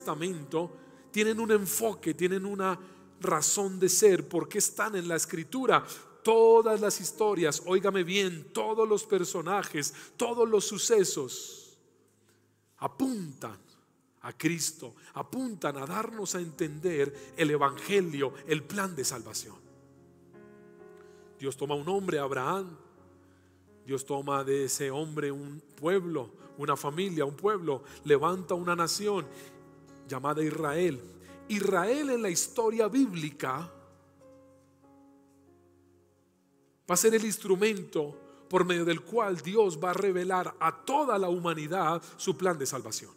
Testamento tienen un enfoque, tienen una razón de ser, porque están en la Escritura. Todas las historias, óigame bien, todos los personajes, todos los sucesos apuntan a Cristo, apuntan a darnos a entender el evangelio, el plan de salvación. Dios toma un hombre, Abraham. Dios toma de ese hombre un pueblo, una familia, un pueblo, levanta una nación llamada Israel. Israel en la historia bíblica va a ser el instrumento por medio del cual Dios va a revelar a toda la humanidad su plan de salvación.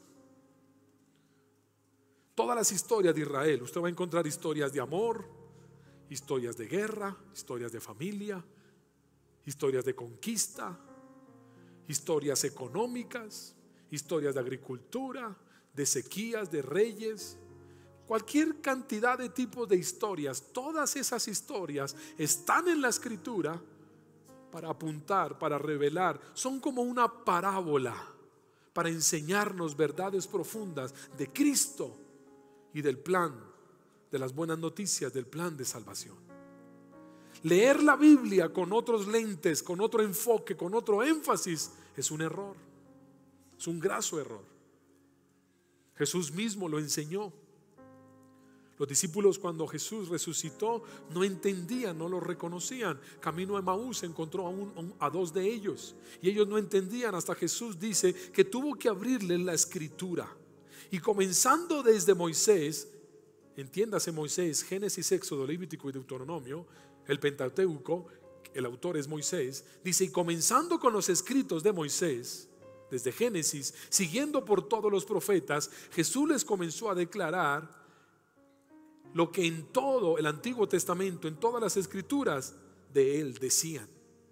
Todas las historias de Israel, usted va a encontrar historias de amor, historias de guerra, historias de familia, historias de conquista, historias económicas, historias de agricultura, de sequías, de reyes, cualquier cantidad de tipos de historias. Todas esas historias están en la Escritura para apuntar, para revelar. Son como una parábola para enseñarnos verdades profundas de Cristo y del plan, de las buenas noticias, del plan de salvación. Leer la Biblia con otros lentes, con otro enfoque, con otro énfasis, es un error. Es un graso error. Jesús mismo lo enseñó. Los discípulos, cuando Jesús resucitó, no entendían, no lo reconocían. Camino a Emaús encontró a dos de ellos y ellos no entendían, hasta Jesús dice que tuvo que abrirles la Escritura. Y comenzando desde Moisés, entiéndase Moisés, Génesis, Éxodo, Levítico y Deuteronomio, el Pentateuco, el autor es Moisés, dice, y comenzando con los escritos de Moisés, desde Génesis, siguiendo por todos los profetas, Jesús les comenzó a declarar lo que en todo el Antiguo Testamento, en todas las escrituras de él decían.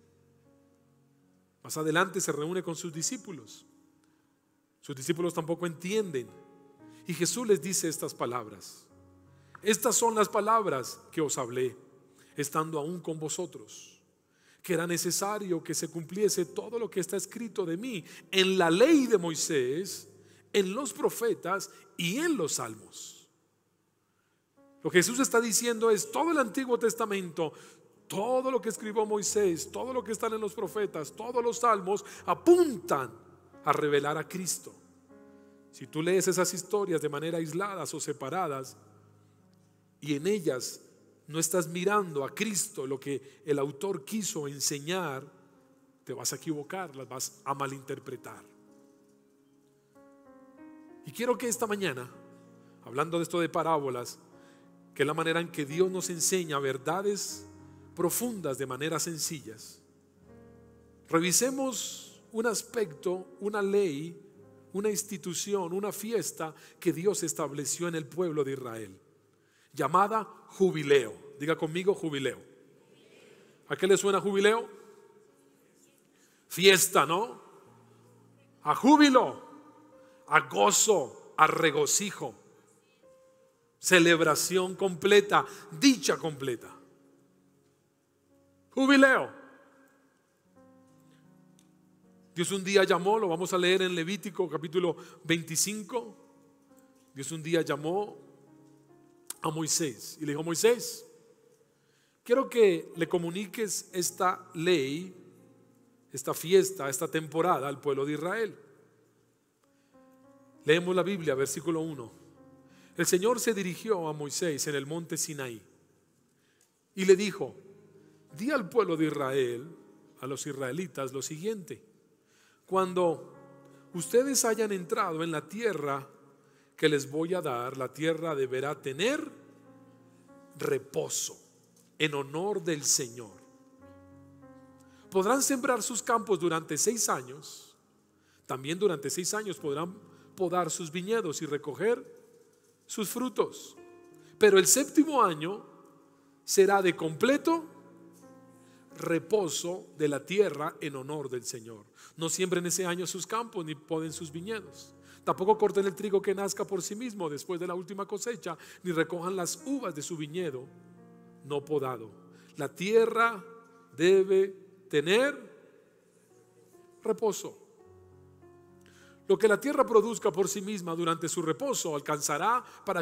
Más adelante se reúne con sus discípulos. Sus discípulos tampoco entienden. Y Jesús les dice estas palabras: estas son las palabras que os hablé, estando aún con vosotros, que era necesario que se cumpliese todo lo que está escrito de mí en la ley de Moisés, en los profetas y en los salmos. Lo que Jesús está diciendo es: todo el Antiguo Testamento, todo lo que escribió Moisés, todo lo que están en los profetas, todos los salmos apuntan a revelar a Cristo. Si tú lees esas historias de manera aisladas o separadas y en ellas no estás mirando a Cristo, lo que el autor quiso enseñar, te vas a equivocar, las vas a malinterpretar. Y quiero que esta mañana, hablando de esto de parábolas, que es la manera en que Dios nos enseña verdades profundas de maneras sencillas, revisemos un aspecto, una ley, una institución, una fiesta que Dios estableció en el pueblo de Israel, llamada jubileo. Diga conmigo, jubileo. ¿A qué le suena jubileo? Fiesta, ¿no? A júbilo, a gozo, a regocijo, celebración completa, dicha completa. Jubileo. Dios un día llamó, lo vamos a leer en Levítico capítulo 25. Dios un día llamó a Moisés y le dijo: Moisés, quiero que le comuniques esta ley, esta fiesta, esta temporada al pueblo de Israel. Leemos la Biblia, versículo 1. El Señor se dirigió a Moisés en el monte Sinaí y le dijo: di al pueblo de Israel, a los israelitas, lo siguiente: cuando ustedes hayan entrado en la tierra que les voy a dar, la tierra deberá tener reposo en honor del Señor. Podrán sembrar sus campos durante 6 años. También durante 6 años podrán podar sus viñedos y recoger sus frutos. Pero el 7º año será de completo reposo de la tierra en honor del Señor. No siembren ese año sus campos ni poden sus viñedos. Tampoco corten el trigo que nazca por sí mismo después de la última cosecha, ni recojan las uvas de su viñedo no podado. La tierra debe tener reposo. Lo que la tierra produzca por sí misma durante su reposo alcanzará para